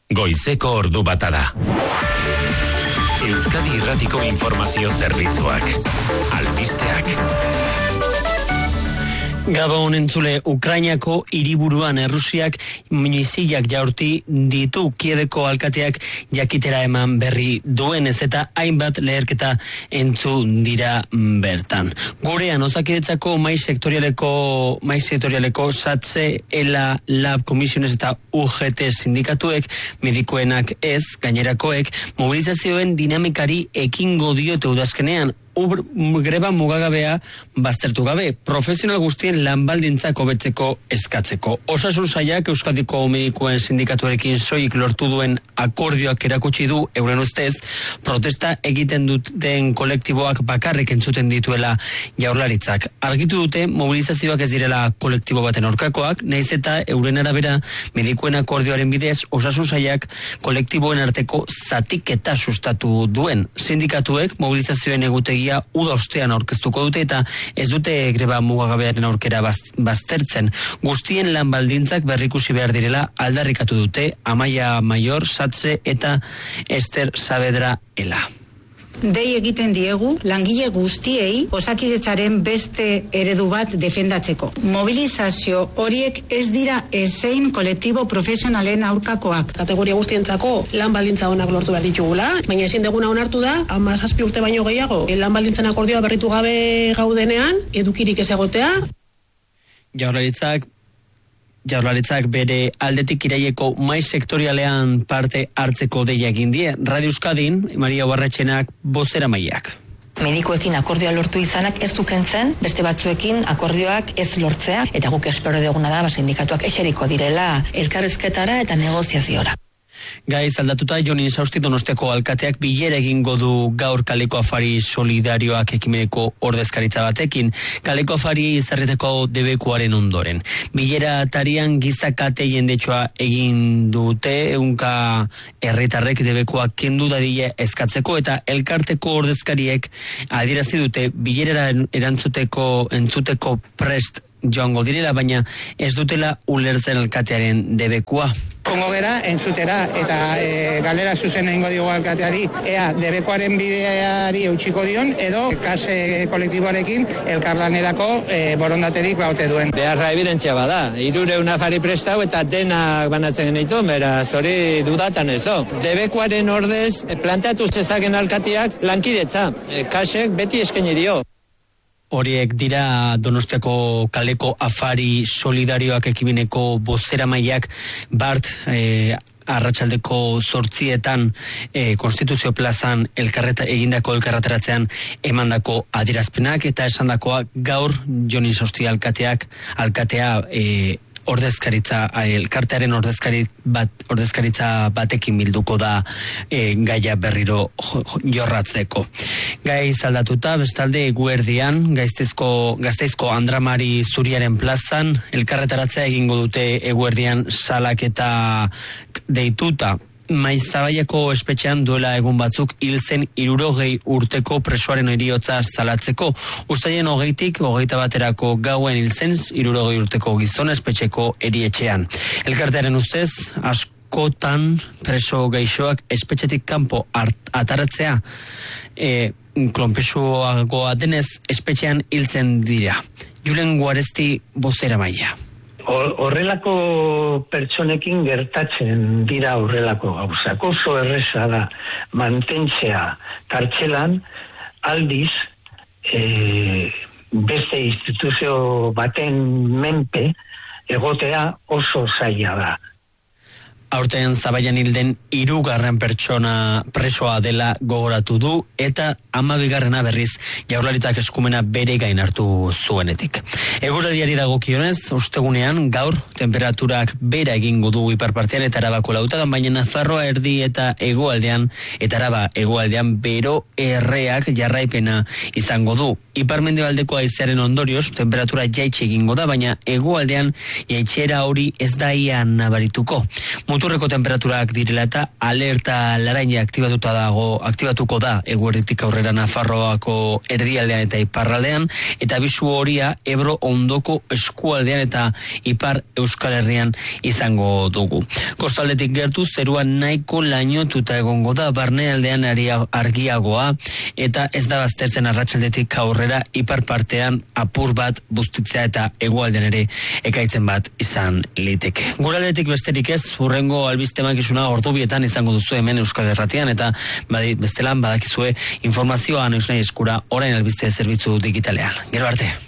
Goizeko ordu bata da. Euskadi Irratiko Informazio Zerbitzuak. Albisteak. Gabon entzule, Ukrainako hiriburuan Errusiak misilak jaurti ditu. Kieveko alkateak jakitera eman berri duenez eta hainbat leherketa entzun dira bertan. Gurean, Osakidetzako mai sektorialeko SATSE, ELA, LAB, Komisiones eta UGT sindikatuek, medikoenak ez, gainerakoek, mobilizazioen dinamikari ekingo diote udazkenean, greba mugagabea baztertu gabe, profesional guztien lanbaldintzak hobetzeko eskatzeko. Osasun sailak Euskadiko medikuen sindikatuarekin soilik lortu duen akordioak erakutsi du, euren ustez, protesta egiten duten kolektiboak bakarrik entzuten dituela Jaurlaritzak. Argitu dute mobilizazioak ez direla kolektibo baten aurkakoak, nahiz eta euren arabera medikuen akordioaren bidez osasun sailak kolektiboen arteko zatiketa sustatu duen. Sindikatuek mobilizazioen egutegia uda ostean aurkeztuko dute eta ez dute greba mugagabearen aurkera baztertzen. Guztien lan baldintzak berrikusi behar direla aldarrikatu dute Amaia Maior, SATSE eta Ester Saavedra, ELA. Dei egiten diegu langile guztiei Osakidetzaren beste eredu bat defendatzeko. Mobilizazio horiek ez dira ezein kolektibo profesionalen aurkakoak. Kategoria guztientzako lan baldintza onak lortu behar ditugula, baina ezin deguna onartu da 17 urte baino gehiago lan baldintzen akordioa berritu gabe gaudenean, edukirik ez egotea. Jaurlaritzak bere aldetik iraieko mai sektorialean parte hartzeko deia egin die. Radio Euskadin, Maria Barretxenak bozeramaileak. Medikuekin akordioa lortu izanak ez du kentzen, beste batzuekin akordioak ez lortzea, eta guk espero duguna da sindikatuak eseriko direla elkarrizketara eta negoziaziora. Gaiz aldatuta, Jon Insausti Donostiako alkateak bilera egingo du gaur Kaleko Afari Solidarioak ekimeneko ordezkaritza batekin, Kaleko Afari izarretako debekuaren ondoren. Bilera tarian gizakate jendetsua egin dute, egunka herritarrek debekuak kendu dadila eskatzeko eta elkarteko ordezkariek adierazi dute bilerara entzuteko prest joango direla, baina ez dutela ulertzen alkatearen debekua. Kongo gera, entzutera, eta galera zuzen egingo diogu alkateari, ea debekuaren bideari eutxiko dion, edo kase kolektiboarekin elkarlanerako borondaterik baute duen. Beharra evidentzia bada, 300 afari prestau eta denak banatzen genitu, beraz hori dudatan ezo. Debekuaren ordez, planteatu zezaken alkateak lankidetza, kasek beti eskaini dio. Horiek dira Donostiako Kaleko Afari Solidarioak ekimeneko bozeramaileak Bart arratsaldeko 8:00 Konstituzio plazan egindako elkarretaratzean emandako adierazpenak eta esandakoa gaur Jon Insausti alkatea elkartearen ordezkaritza batekin bilduko da gaia berriro jorratzeko. Gaiz aldatuta, bestalde eguerdian, Gasteizko Andramari Zuriaren plazan, elkarretaratzea egingo dute eguerdian salaketa deituta. Maizabaiako espetxean duela egun batzuk hil zen 60 urteko presoaren heriotza salatzeko. Uztailaren 20-tik 21 gauen hil zen 60 urteko gizona espetxeko erietxean. Elkartearen ustez, askotan preso gaixoak espetxetik kanpo ataratzea klonpesuagoa denez espetxean hiltzen dira. Julen Guaresti bozeramaileak. Horrelako pertsonekin gertatzen dira horrelako gauzak. Oso erreza da mantentzea kartzelan, aldiz beste instituzio baten menpe egotea oso zaila da. Aurten Zabaian hilden 3. pertsona presoa dela gogoratu du eta 12. berriz Jaurlaritzak eskumena bere gain hartu zuenetik. Eguraldiari dagokionez, ostegunean gaur temperaturak bera egingo du iparpartean eta Arabako lautadan, baina Nafarroa erdi eta hegoaldean eta Araba hegoaldean bero erreak jarraipena izango du. Iparmendebaldeko haizearen ondorioz temperatura jaitsi egingo da, baina hegoaldean jaitsiera hori ez da ia nabarituko. Muturreko temperaturak direla eta alerta laraina aktibatuko da eguerditik aurrera Nafarroako erdialdean eta iparraldean, eta abisu horia Ebro ondoko eskualdean eta ipar Euskal Herrian izango dugu. Kostaldetik gertu zeruan nahiko lainotuta egongo da, barnealdean argiagoa, eta ez da baztertzen arratsaldetik aurrera ipar partean apur bat bustitzea eta hegoaldean ere ekaitzen bat izan liteke. Guraldetik besterik ez, hurrengo albiste emakizuna ordubietan izango duzu hemen Euskal Irratian, eta bestelan badakizue informazioa noiz nahi eskura orain albiste zerbitzu digitalean. Gero arte.